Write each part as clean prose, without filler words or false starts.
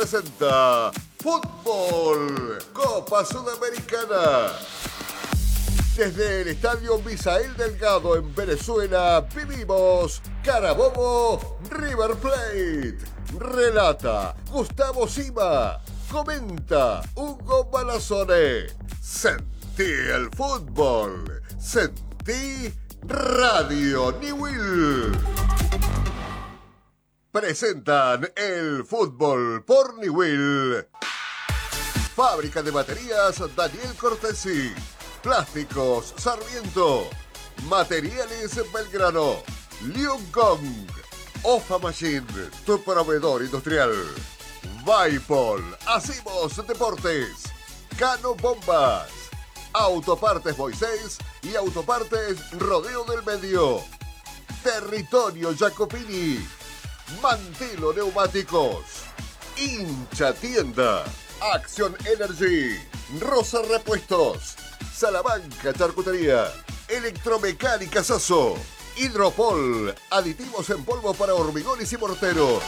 presenta Fútbol Copa Sudamericana. Desde el Estadio Misael Delgado en Venezuela vivimos Carabobo River Plate. Relata Gustavo Sima. Comenta Hugo Malazone. Sentí el fútbol. Sentí Radio Niwil. Presentan el fútbol por Niwil. Fábrica de baterías Daniel Cortesi. Plásticos Sarmiento. Materiales Belgrano. Liongong. Ofa Machine, tu proveedor industrial. Vaipol, hacemos deportes. Cano Bombas. Autopartes Moisés y Autopartes Rodeo del Medio. Territorio Jacopini. Mantelo Neumáticos. Hincha Tienda. Acción Energy. Rosa Repuestos. Salamanca Charcutería. Electromecánica Sasso. Hidropol. Aditivos en polvo para hormigones y morteros.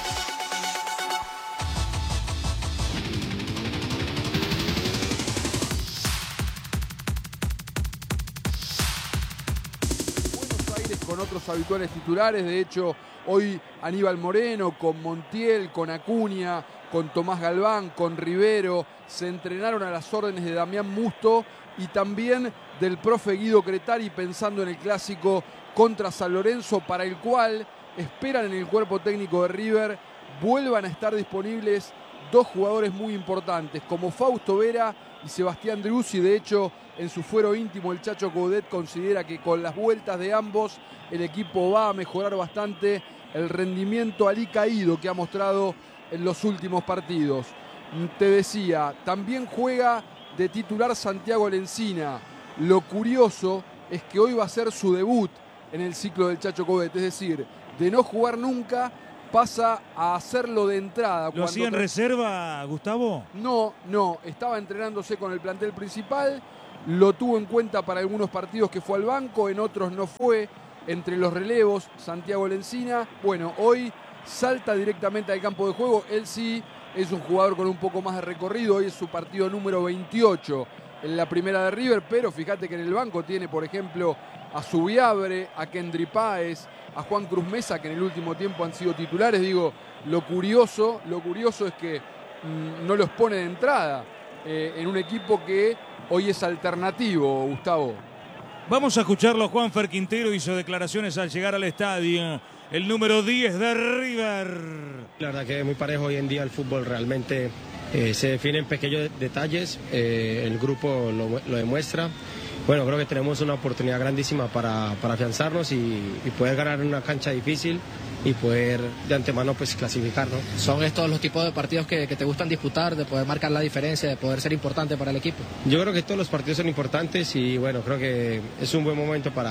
Con otros habituales titulares, de hecho hoy Aníbal Moreno, con Montiel, con Acuña, con Tomás Galván, con Rivero, se entrenaron a las órdenes de Damián Musto y también del profe Guido Cretari, pensando en el clásico contra San Lorenzo, para el cual esperan en el cuerpo técnico de River vuelvan a estar disponibles dos jugadores muy importantes, como Fausto Vera y Sebastián Driussi. De hecho, en su fuero íntimo, el Chacho Coudet considera que con las vueltas de ambos el equipo va a mejorar bastante el rendimiento alicaído que ha mostrado en los últimos partidos. Te decía, también juega de titular Santiago Lencina. Lo curioso es que hoy va a ser su debut en el ciclo del Chacho Coudet, es decir, de no jugar nunca pasa a hacerlo de entrada. ¿Lo hacía en reserva, Gustavo? No, estaba entrenándose con el plantel principal, lo tuvo en cuenta para algunos partidos que fue al banco, en otros no fue. Entre los relevos, Santiago Lencina, bueno, hoy salta directamente al campo de juego. Él sí es un jugador con un poco más de recorrido, hoy es su partido número 28 en la primera de River, pero fíjate que en el banco tiene, por ejemplo, a Zubiabre, a Kendry Páez, a Juan Cruz Mesa, que en el último tiempo han sido titulares. Digo, lo curioso es que no los pone de entrada en un equipo que hoy es alternativo, Gustavo. Vamos a escucharlo. Juanfer Quintero hizo declaraciones al llegar al estadio. El número 10 de River. La verdad que es muy parejo hoy en día el fútbol, realmente se define en pequeños detalles, el grupo lo demuestra. Bueno, creo que tenemos una oportunidad grandísima para afianzarnos y poder ganar en una cancha difícil y poder de antemano pues clasificar, ¿no? ¿Son estos los tipos de partidos que te gustan disputar, de poder marcar la diferencia, de poder ser importante para el equipo? Yo creo que todos los partidos son importantes y bueno, creo que es un buen momento para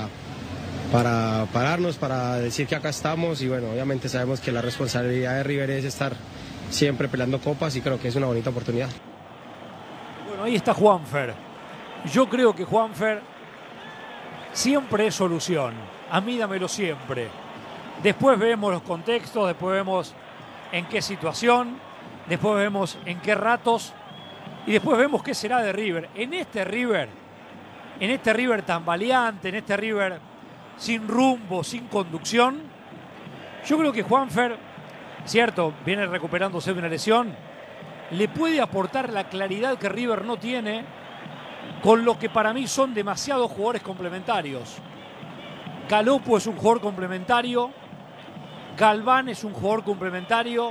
pararnos, para decir que acá estamos y bueno, obviamente sabemos que la responsabilidad de River es estar siempre peleando copas y creo que es una bonita oportunidad. Bueno, ahí está Juanfer. Yo creo que Juanfer siempre es solución. A mí dámelo siempre. Después vemos los contextos, después vemos en qué situación, después vemos en qué ratos y después vemos qué será de River. En este River tan valiente, en este River sin rumbo, sin conducción, yo creo que Juanfer, cierto, viene recuperándose de una lesión, le puede aportar la claridad que River no tiene con lo que para mí son demasiados jugadores complementarios. Galopo es un jugador complementario, Galván es un jugador complementario,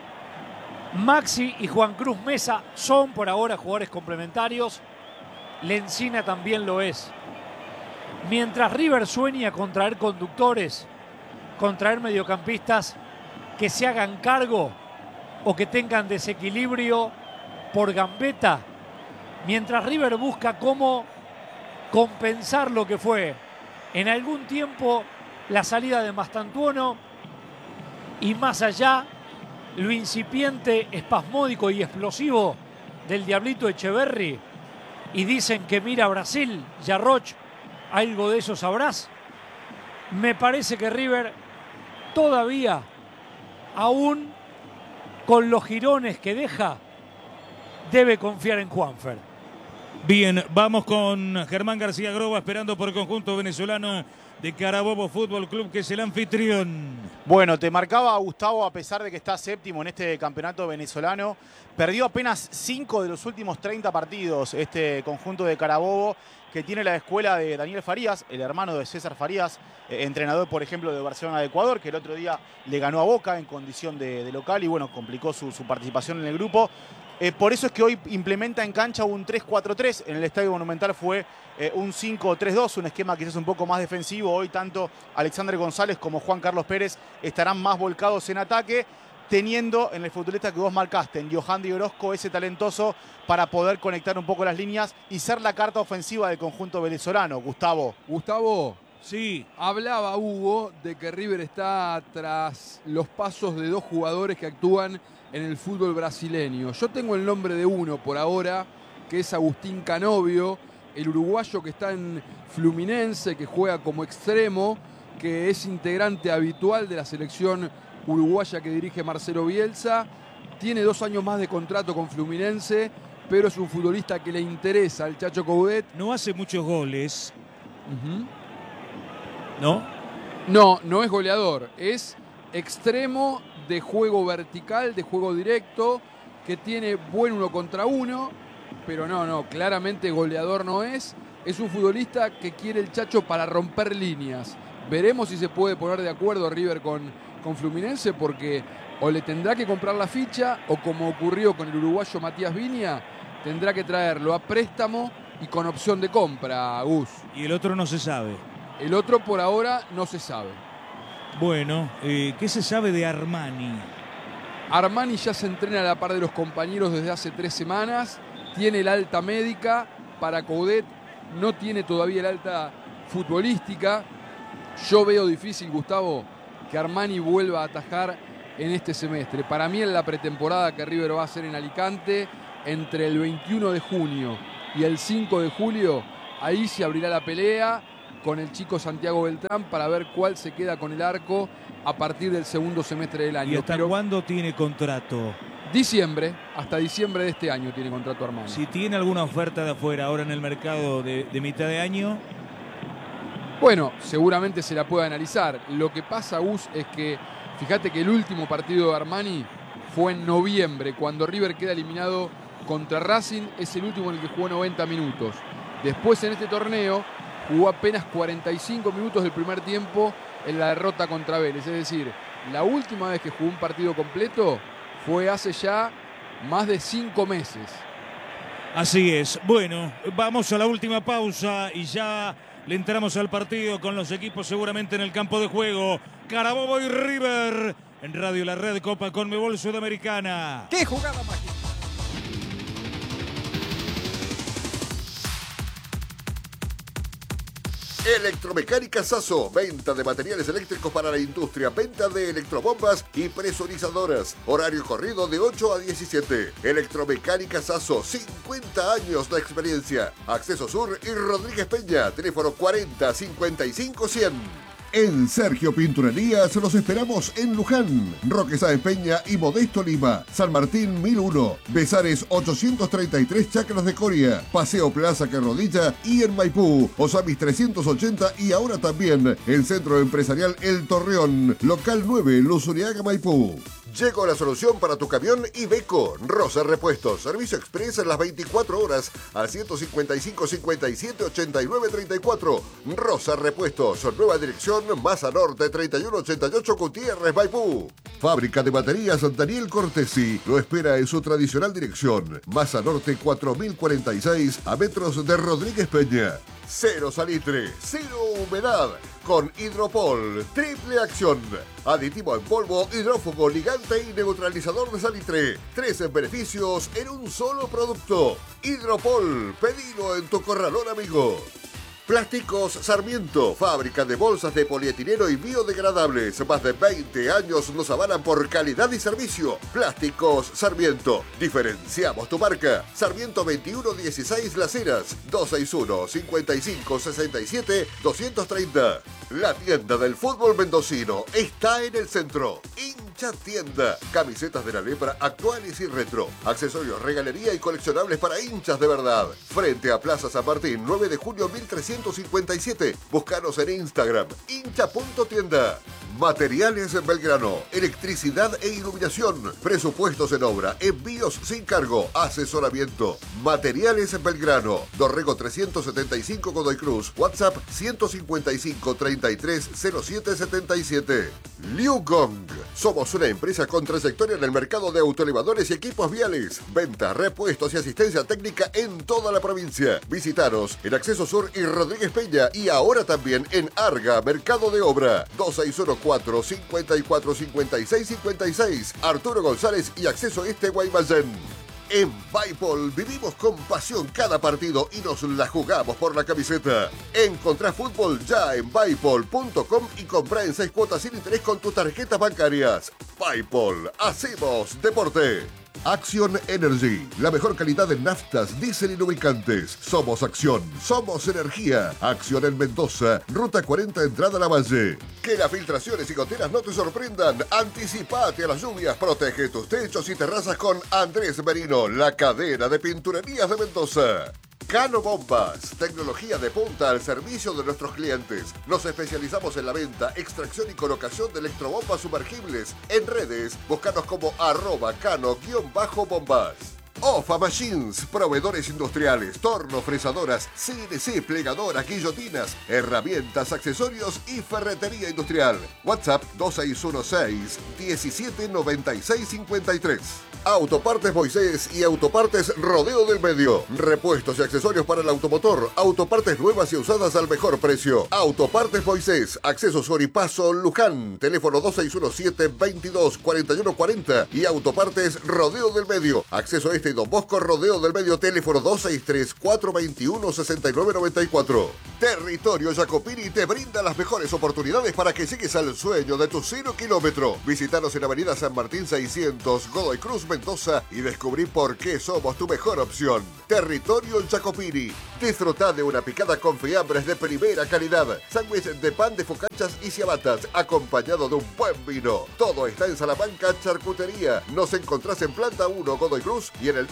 Maxi y Juan Cruz Mesa son por ahora jugadores complementarios, Lencina también lo es. Mientras River sueña con traer conductores, con traer mediocampistas que se hagan cargo o que tengan desequilibrio por gambeta, mientras River busca cómo compensar lo que fue en algún tiempo la salida de Mastantuono y más allá lo incipiente, espasmódico y explosivo del Diablito Echeverri, y dicen que mira a Brasil, Yarroch, algo de eso sabrás. Me parece que River todavía aún con los jirones que deja, debe confiar en Juanfer. Bien, vamos con Germán García Groba esperando por el conjunto venezolano de Carabobo Fútbol Club, que es el anfitrión. Bueno, te marcaba Gustavo, a pesar de que está séptimo en este campeonato venezolano, perdió apenas 5 de los últimos 30 partidos este conjunto de Carabobo, que tiene la escuela de Daniel Farías, el hermano de César Farías, entrenador, por ejemplo, de Barcelona de Ecuador, que el otro día le ganó a Boca en condición de local y, bueno, complicó su participación en el grupo. Por eso es que hoy implementa en cancha un 3-4-3. En el Estadio Monumental fue un 5-3-2, un esquema quizás un poco más defensivo. Hoy tanto Alexander González como Juan Carlos Pérez estarán más volcados en ataque, teniendo en el futbolista que vos marcaste, en Yohandi Orozco, ese talentoso para poder conectar un poco las líneas y ser la carta ofensiva del conjunto venezolano. Gustavo. Sí. Hablaba Hugo de que River está tras los pasos de dos jugadores que actúan en el fútbol brasileño. Yo tengo el nombre de uno por ahora, que es Agustín Canovio, el uruguayo que está en Fluminense, que juega como extremo, que es integrante habitual de la selección uruguaya que dirige Marcelo Bielsa. Tiene 2 años más de contrato con Fluminense, pero es un futbolista que le interesa al Chacho Coudet. No hace muchos goles. ¿No? No es goleador, es extremo de juego vertical, de juego directo, que tiene buen 1 contra 1, pero no, claramente goleador no es. Es un futbolista que quiere el Chacho para romper líneas. Veremos si se puede poner de acuerdo River con Fluminense, porque o le tendrá que comprar la ficha, o como ocurrió con el uruguayo Matías Viña, tendrá que traerlo a préstamo y con opción de compra, Gus. Y el otro no se sabe. El otro por ahora no se sabe. Bueno, ¿qué se sabe de Armani? Armani ya se entrena a la par de los compañeros desde hace 3 semanas. Tiene el alta médica para Coudet, no tiene todavía el alta futbolística. Yo veo difícil, Gustavo, que Armani vuelva a atajar en este semestre. Para mí, en la pretemporada que River va a hacer en Alicante, entre el 21 de junio y el 5 de julio, ahí se abrirá la pelea con el chico Santiago Beltrán para ver cuál se queda con el arco a partir del segundo semestre del año. ¿Y hasta cuándo tiene contrato? Diciembre, hasta diciembre de este año tiene contrato Armani. Si tiene alguna oferta de afuera ahora en el mercado de mitad de año. Bueno, seguramente se la puede analizar. Lo que pasa, Gus, es que fíjate que el último partido de Armani fue en noviembre, cuando River queda eliminado contra Racing. Es el último en el que jugó 90 minutos. Después, en este torneo, jugó apenas 45 minutos del primer tiempo en la derrota contra Vélez. Es decir, la última vez que jugó un partido completo fue hace ya más de 5 meses. Así es. Bueno, vamos a la última pausa y ya le entramos al partido con los equipos seguramente en el campo de juego. Carabobo y River en Radio La Red Copa Conmebol Sudamericana. ¡Qué jugada mágica! Electromecánica Sasso, venta de materiales eléctricos para la industria, venta de electrobombas y presurizadoras. Horario corrido de 8 a 17. Electromecánica Sasso, 50 años de experiencia. Acceso Sur y Rodríguez Peña, teléfono 40 55 100. En Sergio Pinturerías los esperamos en Luján, Roque Sáenz Peña y Modesto Lima, San Martín 1001, Besares 833 Chacras de Coria, Paseo Plaza Carrodilla y en Maipú, Osamis 380 y ahora también el Centro Empresarial El Torreón, local 9, Luzuriaga, Maipú. Llegó la solución para tu camión Iveco. Rosa Repuestos. Servicio express en las 24 horas al 155 57 89 34. Rosa Repuestos. Nueva dirección Maza Norte 3188 Gutiérrez, Maipú. Fábrica de baterías Daniel Cortesi. Lo espera en su tradicional dirección. Maza Norte 4046 a metros de Rodríguez Peña. Cero salitre, cero humedad, con Hidropol, triple acción, aditivo en polvo, hidrófugo, ligante y neutralizador de salitre. 3 beneficios en un solo producto. Hidropol, pedilo en tu corralón amigo. Plásticos Sarmiento, fábrica de bolsas de polietileno y biodegradables. Más de 20 años nos avalan por calidad y servicio. Plásticos Sarmiento, diferenciamos tu marca. Sarmiento 2116 Las Heras, 261 55 67 230. La tienda del fútbol mendocino está en el centro. Hincha Tienda. Camisetas de la Lepra actuales y retro. Accesorios, regalería y coleccionables para hinchas de verdad. Frente a Plaza San Martín, 9 de junio 1357. Búscanos en Instagram, hincha.tienda. Materiales en Belgrano, electricidad e iluminación, presupuestos en obra, envíos sin cargo, asesoramiento. Materiales en Belgrano, Dorrego 375 Godoy Cruz, WhatsApp 155 33 07 77. Liu Gong, somos una empresa con trayectoria en el mercado de autoelevadores y equipos viales. Venta, repuestos y asistencia técnica en toda la provincia. Visitaros en Acceso Sur y Rodríguez Peña y ahora también en Arga, Mercado de Obra. 2614 54 56 56. Arturo González y Acceso Este Guaymallén. En Bipol vivimos con pasión cada partido y nos la jugamos por la camiseta. Encontrá fútbol ya en Bipol.com y comprá en 6 cuotas sin interés con tus tarjetas bancarias. Bipol, hacemos deporte. Action Energy, la mejor calidad en naftas, diésel y lubricantes. Somos Acción, somos energía. Acción en Mendoza, Ruta 40, entrada a la Valle. Que las filtraciones y goteras no te sorprendan. Anticipate a las lluvias, protege tus techos y terrazas con Andrés Merino, la cadena de pinturerías de Mendoza. Cano Bombas, tecnología de punta al servicio de nuestros clientes. Nos especializamos en la venta, extracción y colocación de electrobombas sumergibles. En redes, búscanos como @cano_bombas. OFA Machines, proveedores industriales, tornos, fresadoras, CNC, plegadoras, guillotinas, herramientas, accesorios y ferretería industrial. WhatsApp 2616 179653. Autopartes Moisés y Autopartes Rodeo del Medio. Repuestos y accesorios para el automotor. Autopartes nuevas y usadas al mejor precio. Autopartes Moisés, Acceso Sur y Paso Luján. Teléfono 2617 22 41 40 y Autopartes Rodeo del Medio. Acceso Este y Don Bosco Rodeo del Medio. Teléfono 263 421 69 94. Territorio Jacopini te brinda las mejores oportunidades para que llegues al sueño de tu 0 kilómetro. Visítanos en Avenida San Martín 600, Godoy Cruz, Mendoza y descubrí por qué somos tu mejor opción. Territorio Jacopini. Disfruta de una picada con fiambres de primera calidad, sándwich de pan de focaccias y ciabatas, acompañado de un buen vino. Todo está en Salamanca Charcutería. Nos encontrás en Planta 1 Godoy Cruz y en el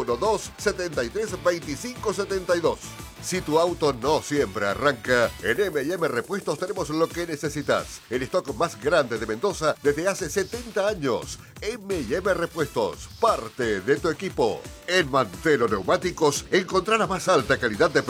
2612-732572. Si tu auto no siempre arranca, en M&M Repuestos tenemos lo que necesitas. El stock más grande de Mendoza desde hace 70 años. M&M Repuestos, parte de tu equipo. En Mantelo Neumáticos encontrá la más alta calidad de